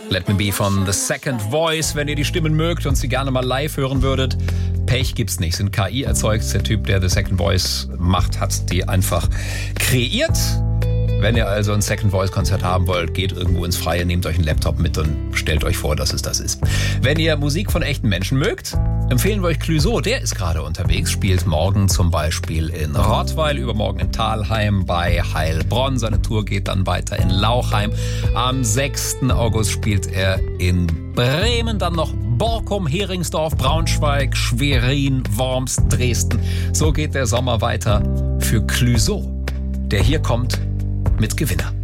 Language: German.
Let Me Be von The Second Voice, wenn ihr die Stimmen mögt und sie gerne mal live hören würdet. Pech gibt's nicht, sind KI erzeugt. Der Typ, der The Second Voice macht, hat die einfach kreiert. Wenn ihr also ein Second Voice Konzert haben wollt, geht irgendwo ins Freie, nehmt euch einen Laptop mit und stellt euch vor, dass es das ist. Wenn ihr Musik von echten Menschen mögt, empfehlen wir euch Clouseau. Der ist gerade unterwegs, spielt morgen zum Beispiel in Rottweil, übermorgen in Thalheim bei Heilbronn. Seine Tour geht dann weiter in Lauchheim. Am 6. August spielt er in Bremen, dann noch Borkum, Heringsdorf, Braunschweig, Schwerin, Worms, Dresden. So geht der Sommer weiter für Clouseau, der hier kommt mit Gewinner.